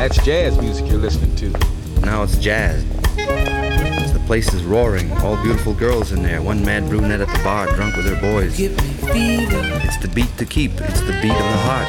That's jazz music you're listening to. Now it's jazz. The place is roaring, all beautiful girls in there, one mad brunette at the bar, drunk with her boys. Give me fever. It's the beat to keep, it's the beat of the heart.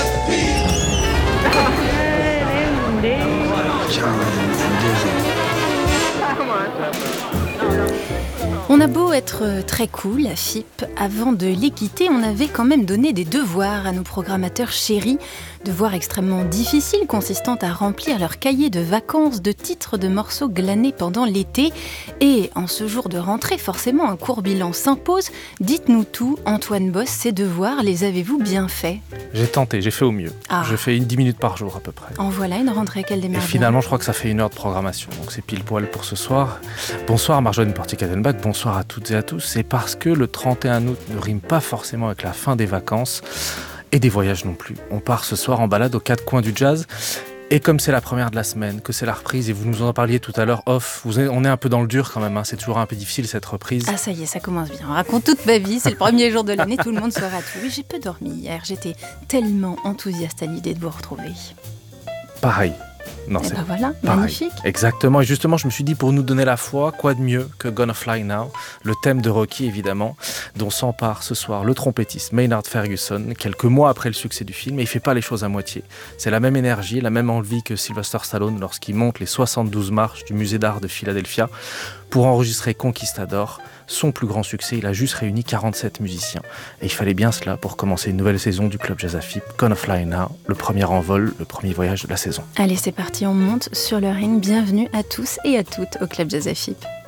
On a beau être très cool à FIP, avant de les quitter, on avait quand même donné des devoirs à nos programmateurs chéris, devoirs extrêmement difficiles consistant à remplir leur cahier de vacances de titres de morceaux glanés pendant l'été. Et en ce jour de rentrée, forcément un court bilan s'impose. Dites-nous tout, Antoine Boss, ces devoirs, les avez-vous bien faits ? J'ai tenté, j'ai fait au mieux. Ah. Je fais 10 minutes par jour à peu près. En voilà une rentrée qu'elle démarre Et finalement, je crois que ça fait 1 heure de programmation, donc c'est pile poil pour ce soir. Bonsoir Marjolaine Portier-Kadenbach, bonsoir à toutes et à tous. C'est parce que le 31 août ne rime pas forcément avec la fin des vacances et des voyages non plus. On part ce soir en balade aux 4 coins du jazz. Et comme c'est la première de la semaine, que c'est la reprise, et vous nous en parliez tout à l'heure off, on est un peu dans le dur quand même, hein, c'est toujours un peu difficile cette reprise. Ah ça y est, ça commence bien. On raconte toute ma vie, c'est le premier jour de l'année, tout le monde saura tout. Oui, j'ai peu dormi hier, j'étais tellement enthousiaste à l'idée de vous retrouver. Pareil. Non, Et c'est ben voilà, pareil. magnifique. Exactement, et justement je me suis dit pour nous donner la foi, quoi de mieux que Gonna Fly Now, le thème de Rocky évidemment, dont s'empare ce soir le trompettiste Maynard Ferguson, quelques mois après le succès du film, et il fait pas les choses à moitié. C'est la même énergie, la même envie que Sylvester Stallone lorsqu'il monte les 72 marches du musée d'art de Philadelphia pour enregistrer Conquistador. Son plus grand succès, il a juste réuni 47 musiciens. Et il fallait bien cela pour commencer une nouvelle saison du Club Jazz à FIP, Gonna Fly Now, le premier envol, le premier voyage de la saison. Allez, c'est parti, on monte sur le ring. Bienvenue à tous et à toutes au Club Jazz à FIP.